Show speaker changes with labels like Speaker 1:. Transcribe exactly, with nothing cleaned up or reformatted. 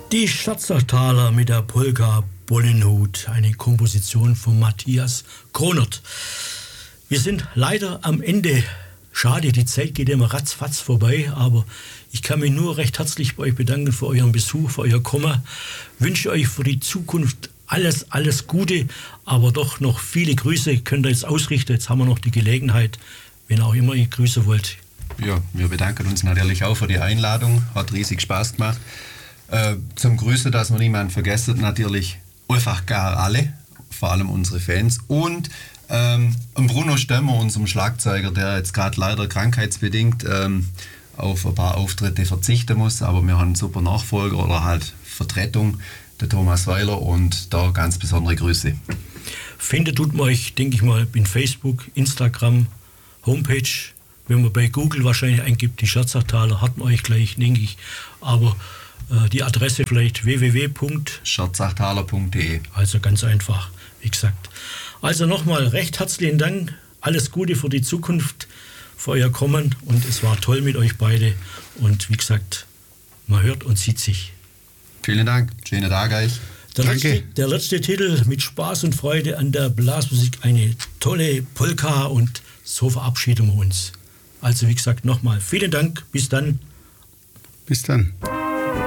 Speaker 1: Die Schatzertaler mit der Polka Bollenhut, eine Komposition von Matthias Konert. Wir sind leider am Ende. Schade, die Zeit geht immer ratzfatz vorbei, aber ich kann mich nur recht herzlich bei euch bedanken für euren Besuch, für euer Kommen. Wünsche euch für die Zukunft alles, alles Gute, aber doch noch viele Grüße könnt ihr jetzt ausrichten. Jetzt haben wir noch die Gelegenheit, wenn auch immer ihr grüßen wollt.
Speaker 2: Ja, wir bedanken uns natürlich auch für die Einladung. Hat riesig Spaß gemacht. Äh, zum Grüßen, dass wir niemanden vergessen, natürlich einfach gar alle, vor allem unsere Fans. Und ähm, Bruno Stemmer, unserem Schlagzeuger, der jetzt gerade leider krankheitsbedingt ähm, auf ein paar Auftritte verzichten muss. Aber wir haben einen super Nachfolger oder halt Vertretung, der Thomas Weiler. Und da ganz besondere Grüße.
Speaker 1: Findet tut man euch, denke ich mal, in Facebook, Instagram, Homepage. Wenn man bei Google wahrscheinlich eingibt, die Scherzachtaler, hat man euch gleich, denke ich. Aber äh, die Adresse vielleicht w w w punkt
Speaker 2: scherzachtaler punkt d e.
Speaker 1: Also ganz einfach, wie gesagt. Also nochmal recht herzlichen Dank. Alles Gute für die Zukunft, für euer Kommen. Und es war toll mit euch beide. Und wie gesagt, man hört und sieht sich.
Speaker 2: Vielen Dank. Schönen Tag euch.
Speaker 1: Der
Speaker 2: Danke.
Speaker 1: letzte, der letzte Titel mit Spaß und Freude an der Blasmusik. Eine tolle Polka und so verabschieden wir uns. Also wie gesagt, nochmal vielen Dank. Bis dann.
Speaker 3: Bis dann.